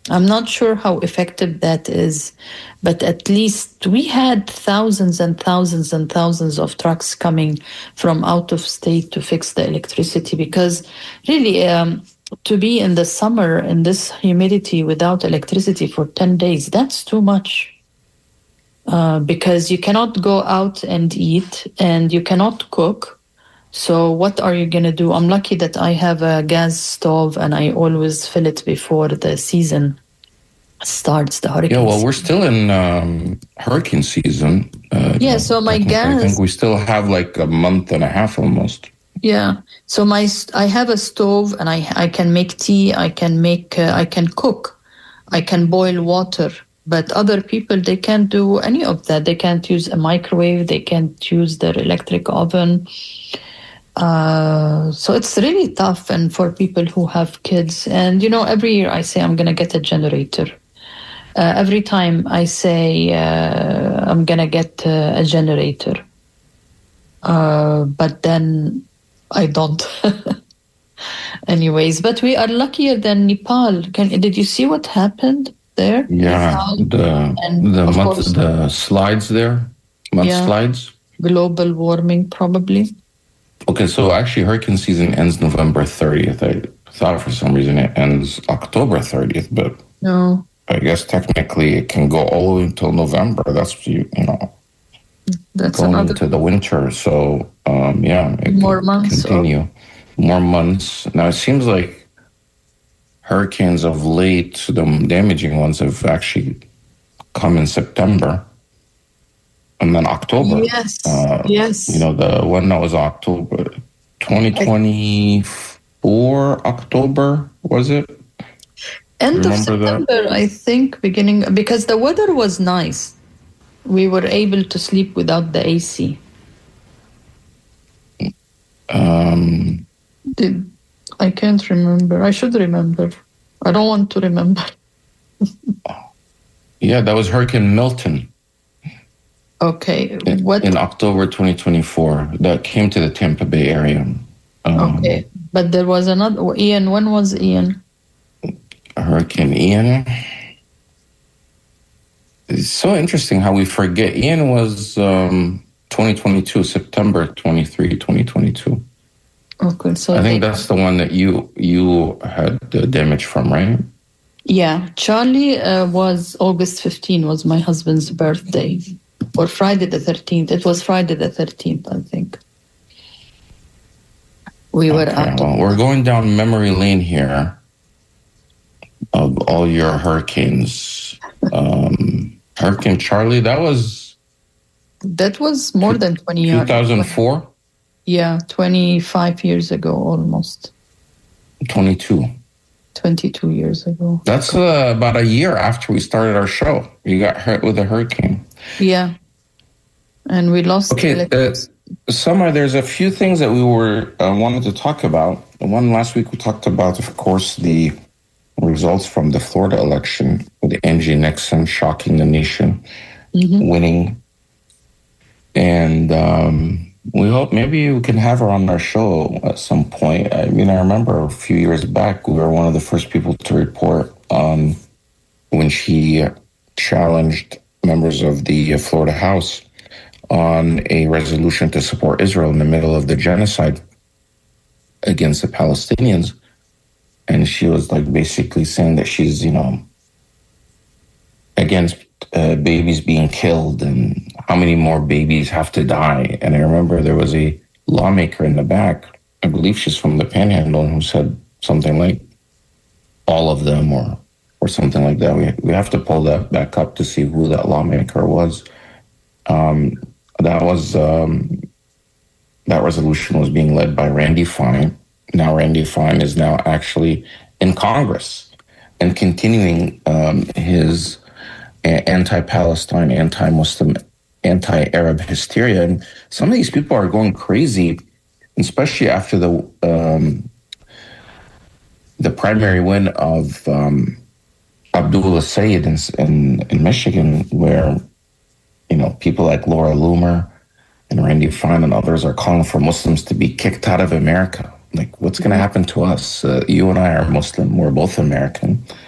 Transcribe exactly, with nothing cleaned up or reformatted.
I'm not sure how effective that is, but at least we had thousands and thousands and thousands of trucks coming from out of state to fix the electricity, because really, um, to be in the summer in this humidity without electricity for ten days, that's too much. Uh, because you cannot go out and eat and you cannot cook. So what are you going to do? I'm lucky that I have a gas stove and I always fill it before the season starts, the hurricane Yeah, well, season. we're still in um, hurricane season. Uh, Yeah, so my gas... I think we still have like a month and a half almost. Yeah, so my I have a stove and I I can make tea, I can make, uh, I can cook, I can boil water. But other people, they can't do any of that. They can't use a microwave. They can't use their electric oven. Uh, so it's really tough. And for people who have kids, and, you know, every year I say I'm going to get a generator. Uh, every time I say uh, I'm going to get uh, a generator. Uh, but then I don't. Anyways, but we are luckier than Nepal. Can, did you see what happened there? Yeah, the and the month, course, the slides there, mudslides. Yeah, global warming probably. Okay, so actually hurricane season ends November thirtieth. I thought for some reason it ends October thirtieth, but no. I guess technically it can go all the way until November. That's, you, you know, That's going another... into the winter. So, um, yeah, it more can months. Continue. Or... More months. Now, it seems like hurricanes of late, the damaging ones, have actually come in September and then October. Yes, uh, yes. You know, the one that was October twenty twenty-four, October, was it? End Remember of September, that? I think, beginning, because the weather was nice. We were able to sleep without the A C. Um, Did... I can't remember. I should remember. I don't want to remember. Yeah, that was Hurricane Milton. Okay. In, what? In October twenty twenty-four, that came to the Tampa Bay area. Um, okay. But there was another... Ian, when was Ian? Hurricane Ian. It's so interesting how we forget. Ian was um, twenty twenty-two, September twenty-third, twenty twenty-two. Okay, so I think they, that's the one that you you had the damage from, right? Yeah, Charlie uh, was August fifteenth, was my husband's birthday, or Friday the thirteenth. It was Friday the thirteenth, I think. We were okay, out. Well, we're going down memory lane here of all your hurricanes. Um, Hurricane Charlie, that was... That was more two, than twenty years. two thousand four? Yeah, twenty-five years ago almost. twenty-two. twenty-two years ago. That's uh, about a year after we started our show. You got hurt with a hurricane. Yeah. And we lost... Okay, uh, Summer, there's a few things that we were uh, wanted to talk about. The one last week we talked about, of course, the results from the Florida election with Angie Nixon shocking the nation, mm-hmm. winning. And... Um, we hope maybe we can have her on our show at some point. I mean, I remember a few years back, we were one of the first people to report um, when she challenged members of the Florida House on a resolution to support Israel in the middle of the genocide against the Palestinians. And she was like basically saying that she's, you know, against uh, babies being killed and how many more babies have to die. And I remember there was a lawmaker in the back, I believe she's from the Panhandle, who said something like all of them or or something like that. We we have to pull that back up to see who that lawmaker was. Um, that was um, that resolution was being led by Randy Fine. Now Randy Fine is now actually in Congress and continuing um, his anti-Palestine, anti-Muslim, anti-Arab hysteria. And some of these people are going crazy, especially after the um, the primary win of um, Abdullah Sayed in, in, in Michigan, where, you know, people like Laura Loomer and Randy Fine and others are calling for Muslims to be kicked out of America. Like, what's going to happen to us? Uh, you and I are Muslim. We're both American.